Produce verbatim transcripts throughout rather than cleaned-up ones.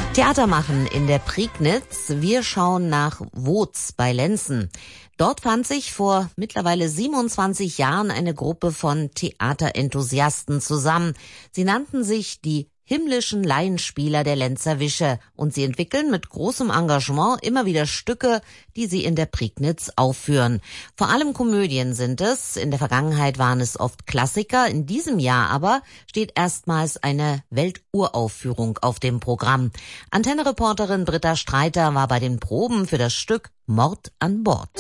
Theater machen in der Prignitz. Wir schauen nach Woz bei Lenzen. Dort fand sich vor mittlerweile siebenundzwanzig Jahren eine Gruppe von Theaterenthusiasten zusammen. Sie nannten sich die himmlischen Laienspieler der Lenzer Wische und sie entwickeln mit großem Engagement immer wieder Stücke, die sie in der Prignitz aufführen. Vor allem Komödien sind es. In der Vergangenheit waren es oft Klassiker. In diesem Jahr aber steht erstmals eine Welturaufführung auf dem Programm. Antenne-Reporterin Britta Streiter war bei den Proben für das Stück Mord an Bord.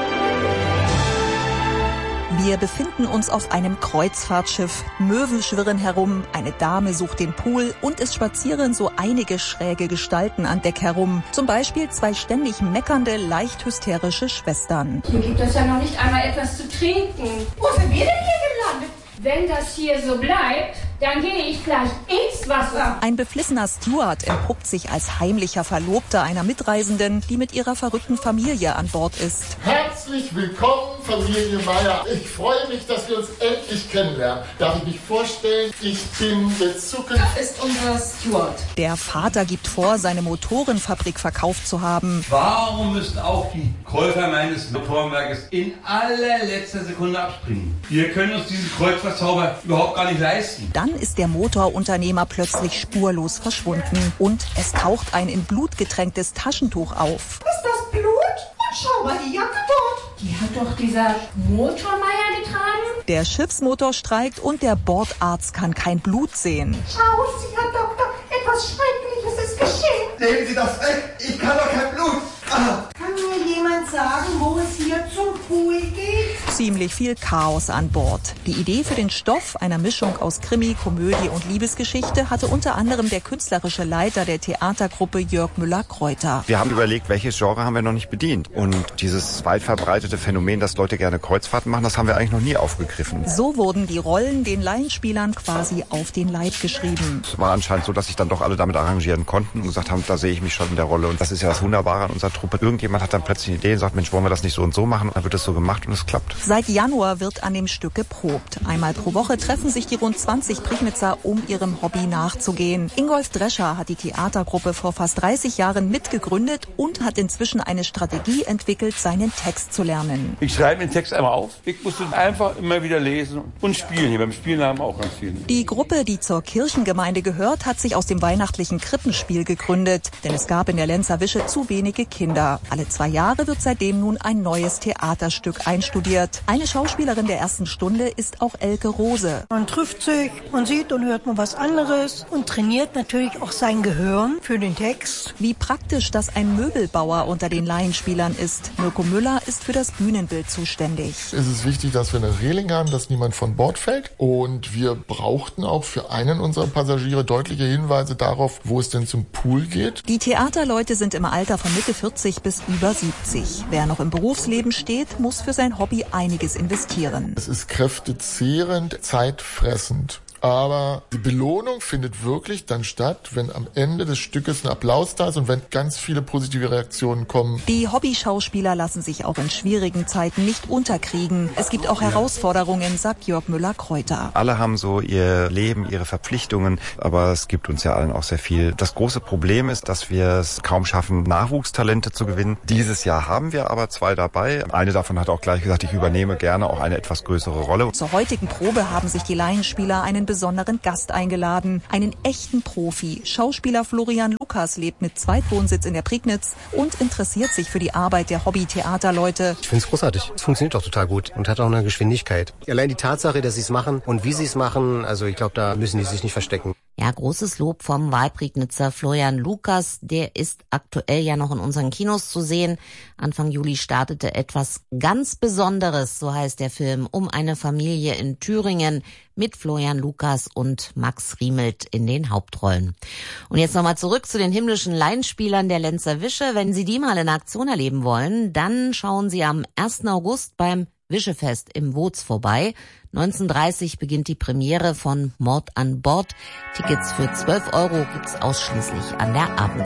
Wir befinden uns auf einem Kreuzfahrtschiff. Möwen schwirren herum, eine Dame sucht den Pool und es spazieren so einige schräge Gestalten an Deck herum. Zum Beispiel zwei ständig meckernde, leicht hysterische Schwestern. Hier gibt es ja noch nicht einmal etwas zu trinken. Wo sind wir denn hier gelandet? Wenn das hier so bleibt, dann gehe ich gleich ins Wasser. Ein beflissener Steward entpuppt sich als heimlicher Verlobter einer Mitreisenden, die mit ihrer verrückten Familie an Bord ist. Herzlich willkommen, Familie Meier. Ich freue mich, dass wir uns endlich kennenlernen. Darf ich mich vorstellen? Ich bin der Zukunft. Das ist unser Steward. Der Vater gibt vor, seine Motorenfabrik verkauft zu haben. Warum müssen auch die Käufer meines Motorenwerkes in allerletzter Sekunde abspringen? Wir können uns diesen Kreuzfahrtzauber überhaupt gar nicht leisten. Dann ist der Motorunternehmer plötzlich spurlos verschwunden und es taucht ein in Blut getränktes Taschentuch auf. Ist das Blut? Und schau mal, die Jacke dort. Die hat doch dieser Motormeier getragen. Der Schiffsmotor streikt und der Bordarzt kann kein Blut sehen. Schauen Sie, Herr Doktor, etwas Schreckliches ist geschehen. Nehmen Sie das weg, ich kann doch kein Blut. Ah. Kann mir jemand sagen, wo es hier zum Pool geht? Ziemlich viel Chaos an Bord. Die Idee für den Stoff, einer Mischung aus Krimi, Komödie und Liebesgeschichte, hatte unter anderem der künstlerische Leiter der Theatergruppe Jörg Müller-Kreuter. Wir haben überlegt, welches Genre haben wir noch nicht bedient. Und dieses weit verbreitete Phänomen, dass Leute gerne Kreuzfahrten machen, das haben wir eigentlich noch nie aufgegriffen. So wurden die Rollen den Laienspielern quasi auf den Leib geschrieben. Es war anscheinend so, dass sich dann doch alle damit arrangieren konnten und gesagt haben, da sehe ich mich schon in der Rolle. Und das ist ja das Wunderbare an unserer Truppe. Irgendjemand hat dann plötzlich eine Idee und sagt, Mensch, wollen wir das nicht so und so machen? Dann wird es so gemacht und es klappt. Seit Januar wird an dem Stück geprobt. Einmal pro Woche treffen sich die rund zwanzig Prignitzer, um ihrem Hobby nachzugehen. Ingolf Drescher hat die Theatergruppe vor fast dreißig Jahren mitgegründet und hat inzwischen eine Strategie entwickelt, seinen Text zu lernen. Ich schreibe den Text einmal auf. Ich muss ihn einfach immer wieder lesen und spielen. Hier beim Spielen haben wir auch ganz viel. Die Gruppe, die zur Kirchengemeinde gehört, hat sich aus dem weihnachtlichen Krippenspiel gegründet. Denn es gab in der Lenzer Wische zu wenige Kinder. Alle zwei Jahre wird seitdem nun ein neues Theaterstück einstudiert. Eine Schauspielerin der ersten Stunde ist auch Elke Rose. Man trifft sich, man sieht und hört mal was anderes und trainiert natürlich auch sein Gehirn für den Text. Wie praktisch, dass ein Möbelbauer unter den Laienspielern ist. Mirko Müller ist für das Bühnenbild zuständig. Es ist wichtig, dass wir eine Reling haben, dass niemand von Bord fällt. Und wir brauchten auch für einen unserer Passagiere deutliche Hinweise darauf, wo es denn zum Pool geht. Die Theaterleute sind im Alter von Mitte vierzig bis über siebzig. Wer noch im Berufsleben steht, muss für sein Hobby einiges investieren. Es ist kräftezehrend, zeitfressend. Aber die Belohnung findet wirklich dann statt, wenn am Ende des Stückes ein Applaus da ist und wenn ganz viele positive Reaktionen kommen. Die Hobbyschauspieler lassen sich auch in schwierigen Zeiten nicht unterkriegen. Es gibt auch Herausforderungen, sagt Jörg Müller-Kreuter. Alle haben so ihr Leben, ihre Verpflichtungen, aber es gibt uns ja allen auch sehr viel. Das große Problem ist, dass wir es kaum schaffen, Nachwuchstalente zu gewinnen. Dieses Jahr haben wir aber zwei dabei. Eine davon hat auch gleich gesagt, ich übernehme gerne auch eine etwas größere Rolle. Zur heutigen Probe haben sich die Laienspieler einen besonderen Gast eingeladen, einen echten Profi. Schauspieler Florian Lukas lebt mit Zweitwohnsitz in der Prignitz und interessiert sich für die Arbeit der Hobby-Theaterleute. Ich finde es großartig. Es funktioniert doch total gut und hat auch eine Geschwindigkeit. Allein die Tatsache, dass sie es machen und wie sie es machen, also ich glaube, da müssen die sich nicht verstecken. Ja, großes Lob vom Wahlprignitzer Florian Lukas. Der ist aktuell ja noch in unseren Kinos zu sehen. Anfang Juli startete etwas ganz Besonderes, so heißt der Film, um eine Familie in Thüringen mit Florian Lukas und Max Riemelt in den Hauptrollen. Und jetzt nochmal zurück zu den himmlischen Laienspielern der Lenzer Wische. Wenn Sie die mal in Aktion erleben wollen, dann schauen Sie am ersten August beim Wischefest im Woz vorbei. neunzehn Uhr dreißig beginnt die Premiere von Mord an Bord. Tickets für zwölf Euro gibt's ausschließlich an der Abendkasse.